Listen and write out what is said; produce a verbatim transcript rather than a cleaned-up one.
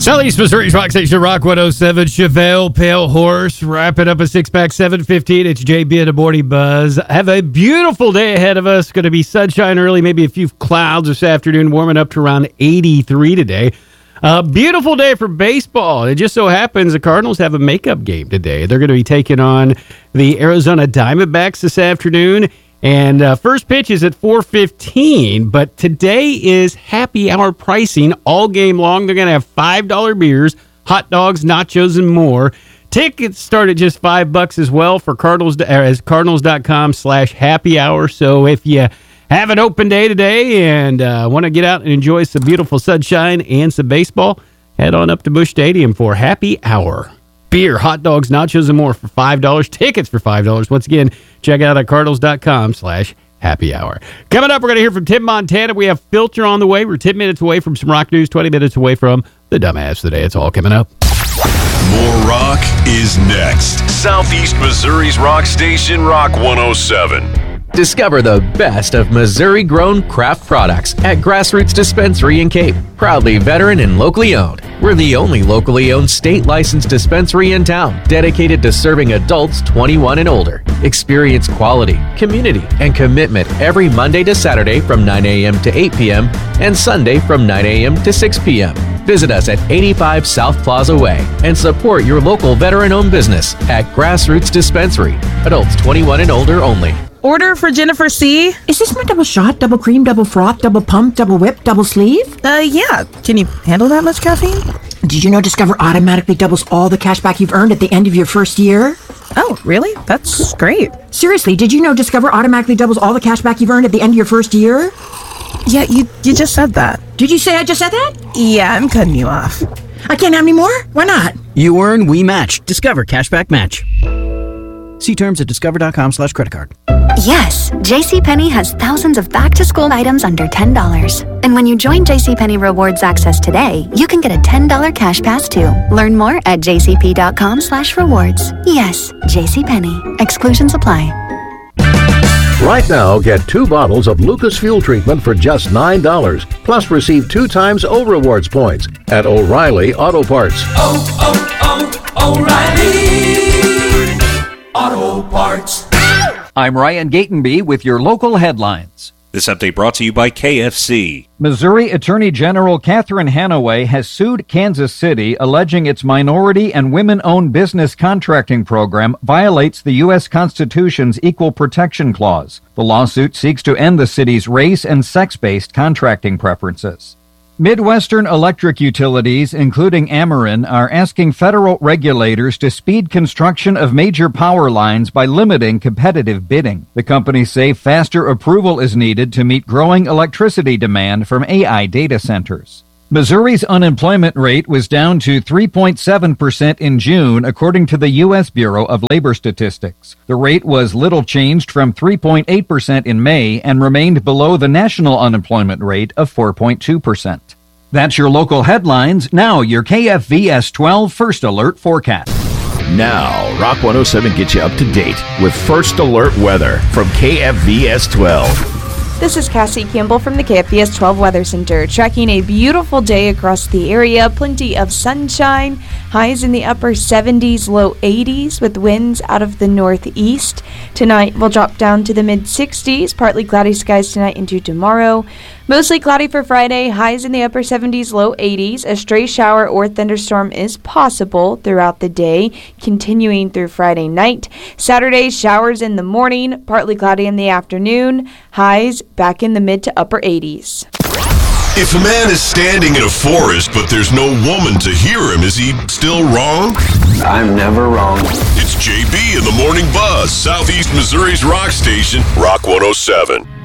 Southeast Missouri's Rock Station, Rock one oh seven. Chevelle Pale Horse, wrapping up a six-pack, seven fifteen. It's J B and the Morning Buzz. Have a beautiful day ahead of us. Going to be sunshine early, maybe a few clouds this afternoon, warming up to around eighty-three today. Uh, beautiful day for baseball. It just so happens the Cardinals have a makeup game today. They're going to be taking on the Arizona Diamondbacks this afternoon. And uh, first pitch is at four fifteen, but today is happy hour pricing all game long. They're going to have five dollar beers, hot dogs, nachos, and more. Tickets start at just five bucks as well for Cardinals as cardinals.com slash happy hour. So if you have an open day today and uh, want to get out and enjoy some beautiful sunshine and some baseball, head on up to Busch Stadium for happy hour. Beer, hot dogs, nachos, and more for five dollars. Tickets for five dollars. Once again, check out at cardinals.com slash happy hour. Coming up, we're going to hear from Tim Montana. We have Filter on the way. We're ten minutes away from some rock news, twenty minutes away from the dumbass today. It's all coming up. More rock is next. Southeast Missouri's rock station, Rock one oh seven. Discover the best of Missouri-grown craft products at Grassroots Dispensary in Cape. Proudly veteran and locally owned. We're the only locally owned state-licensed dispensary in town dedicated to serving adults twenty-one and older. Experience quality, community, and commitment every Monday to Saturday from nine a.m. to eight p.m. and Sunday from nine a.m. to six p.m. Visit us at eighty-five South Plaza Way and support your local veteran-owned business at Grassroots Dispensary. Adults twenty-one and older only. Order for Jennifer C. Is this my double shot, double cream, double froth, double pump, double whip, double sleeve? Uh, yeah. Can you handle that much caffeine? Did you know Discover automatically doubles all the cash back you've earned at the end of your first year? Oh, really? That's great. Seriously, did you know Discover automatically doubles all the cash back you've earned at the end of your first year? Yeah, you you just said that. Did you say I just said that? Yeah, I'm cutting you off. I can't have any more? Why not? You earn, we match. Discover Cashback Match. See terms at discover.com slash credit card. Yes, JCPenney has thousands of back-to-school items under ten dollars. And when you join JCPenney Rewards Access today, you can get a ten dollars cash pass too. Learn more at jcp.com slash rewards. Yes, JCPenney. Exclusions apply. Right now, get two bottles of Lucas Fuel Treatment for just nine dollars. Plus, receive two times O Rewards points at O'Reilly Auto Parts. Oh, oh, oh, O'Reilly Auto Parts. I'm Ryan Gatenby with your local headlines. This update brought to you by K F C. Missouri Attorney General Catherine Hanaway has sued Kansas City, alleging its minority and women-owned business contracting program violates the U S Constitution's Equal Protection Clause. The lawsuit seeks to end the city's race and sex-based contracting preferences. Midwestern electric utilities, including Ameren, are asking federal regulators to speed construction of major power lines by limiting competitive bidding. The companies say faster approval is needed to meet growing electricity demand from A I data centers. Missouri's unemployment rate was down to three point seven percent in June, according to the U S Bureau of Labor Statistics. The rate was little changed from three point eight percent in May and remained below the national unemployment rate of four point two percent. That's your local headlines. Now your K F V S twelve First Alert forecast. Now, Rock one oh seven gets you up to date with First Alert weather from K F V S twelve. This is Cassie Campbell from the K F V S twelve Weather Center, tracking a beautiful day across the area. Plenty of sunshine, highs in the upper seventies, low eighties, with winds out of the northeast. Tonight will drop down to the mid-sixties, partly cloudy skies tonight into tomorrow. Mostly cloudy for Friday, highs in the upper seventies, low eighties. A stray shower or thunderstorm is possible throughout the day, continuing through Friday night. Saturday, showers in the morning, partly cloudy in the afternoon. Highs back in the mid to upper eighties. If a man is standing in a forest but there's no woman to hear him, is he still wrong? I'm never wrong. It's J B in the Morning Buzz, Southeast Missouri's rock station, Rock one oh seven.